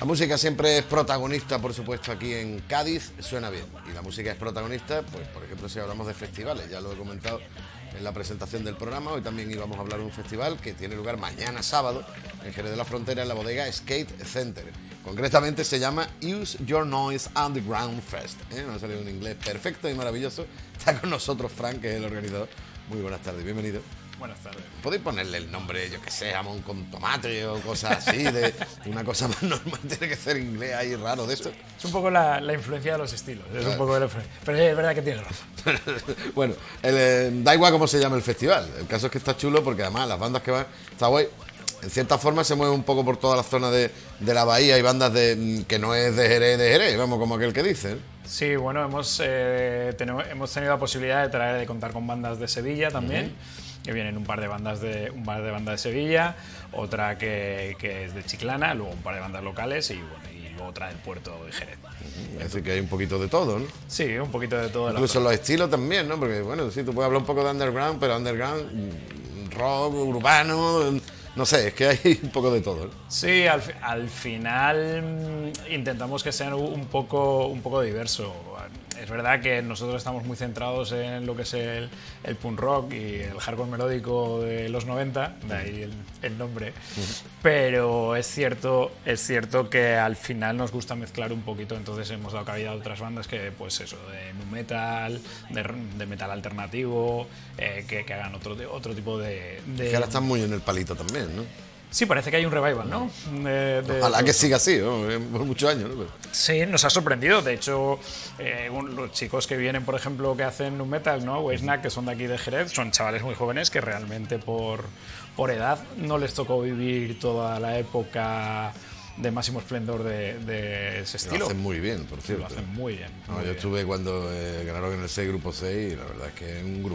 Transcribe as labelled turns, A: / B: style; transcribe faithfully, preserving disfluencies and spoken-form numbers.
A: La música siempre es protagonista, por supuesto, aquí en Cádiz, suena bien. Y la música es protagonista, pues por ejemplo, si hablamos de festivales, ya lo he comentado en la presentación del programa, hoy también íbamos a hablar de un festival que tiene lugar mañana sábado en Jerez de la Frontera, en la bodega Skate Center. Concretamente se llama Use Your Noise Underground Fest. ¿eh? Nos ha salido un inglés perfecto y maravilloso. Está con nosotros Frank, que es el organizador. Muy buenas tardes, bienvenido.
B: Buenas tardes.
A: ¿Podéis ponerle el nombre, yo que sé, jamón con tomate o cosas así, de una cosa más normal? Tiene que ser inglés ahí raro de esto.
B: Es un poco la, la influencia de los estilos, es
A: Claro.
B: un poco de la influencia. Pero es verdad que tienes razón.
A: Bueno, el, eh, da igual cómo se llama el festival. El caso es que está chulo porque además las bandas que van, está guay. En cierta forma se mueven un poco por toda la zona de, de la bahía. Hay bandas de, que no es de Jerez, de Jerez, vamos, como aquel que dice. ¿eh?
B: Sí, bueno, hemos, eh, tenemos, hemos tenido la posibilidad de traer, de contar con bandas de Sevilla también. Uh-huh. Que vienen un par de bandas de un par de bandas de Sevilla, otra que, que es de Chiclana, luego un par de bandas locales y bueno, y luego otra del puerto de Jerez.
A: Es decir, que hay un poquito de todo, ¿no?
B: Sí, un poquito de todo.
A: Incluso los estilos también, ¿no? Porque bueno, sí, tú puedes hablar un poco de underground, pero underground, rock, urbano, no sé, es que hay un poco de todo, ¿no?
B: Sí, al, al final intentamos que sea un poco, un poco diverso. Es verdad que nosotros estamos muy centrados en lo que es el, el punk rock y el hardcore melódico de los noventa, de ahí el, el nombre, uh-huh. Pero es cierto, es cierto que al final nos gusta mezclar un poquito, entonces hemos dado cabida a otras bandas que, pues eso, de nu metal, de, de metal alternativo, eh, que, que hagan otro, otro tipo de, de...
A: Que ahora están muy en el palito también, ¿no?
B: Sí, parece que hay un revival, ¿no? De, de,
A: Ojalá que siga así, ¿no? Por muchos años, ¿no? Pero...
B: Sí, nos ha sorprendido. De hecho, eh, los chicos que vienen, por ejemplo, que hacen nu metal, ¿no? Weisnack, que son de aquí de Jerez, son chavales muy jóvenes que realmente por, por edad no les tocó vivir toda la época de máximo esplendor de, de ese estilo.
A: Lo hacen muy bien, por cierto.
B: Lo hacen muy bien.
A: No,
B: muy
A: yo
B: bien.
A: estuve cuando eh, ganaron en el seis, grupo seis, y la verdad es que es un grupo.